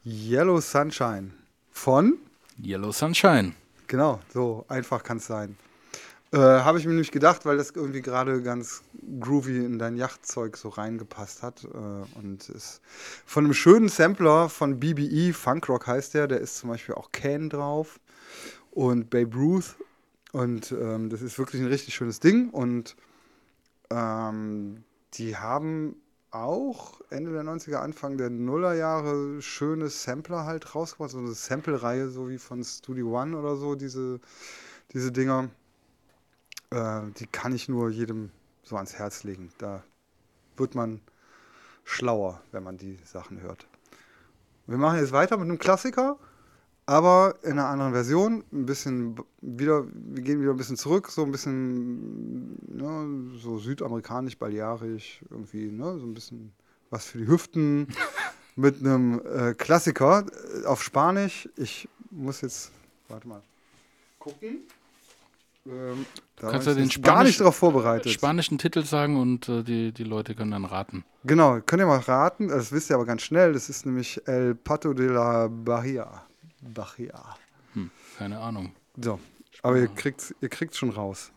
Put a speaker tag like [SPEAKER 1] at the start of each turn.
[SPEAKER 1] Yellow Sunshine von?
[SPEAKER 2] Yellow Sunshine.
[SPEAKER 1] Genau, so einfach kann es sein. Habe ich mir nämlich gedacht, weil das irgendwie gerade ganz groovy in dein Yachtzeug so reingepasst hat. Und ist von einem schönen Sampler von BBE, Funkrock heißt der ist zum Beispiel auch Can drauf und Babe Ruth. Und das ist wirklich ein richtig schönes Ding. Und die haben auch Ende der 90er, Anfang der Nullerjahre schöne Sampler halt rausgebracht. So eine Sample-Reihe, so wie von Studio One oder so, diese Dinger. Die kann ich nur jedem so ans Herz legen. Da wird man schlauer, wenn man die Sachen hört. Wir machen jetzt weiter mit einem Klassiker, aber in einer anderen Version. Ein bisschen wieder, wir gehen wieder ein bisschen zurück, so ein bisschen, ne, so südamerikanisch, balearisch, irgendwie, ne, so ein bisschen was für die Hüften mit einem Klassiker auf Spanisch. Ich muss jetzt, warte mal, gucken. Da
[SPEAKER 2] Kannst
[SPEAKER 1] war
[SPEAKER 2] du
[SPEAKER 1] ich
[SPEAKER 2] den
[SPEAKER 1] jetzt gar nicht darauf vorbereitet.
[SPEAKER 2] spanischen Titel sagen und die Leute können dann raten.
[SPEAKER 1] Genau, könnt ihr mal raten, das wisst ihr aber ganz schnell, das ist nämlich El Pato de la Bahia.
[SPEAKER 2] Keine Ahnung.
[SPEAKER 1] So, aber ihr kriegt's schon raus.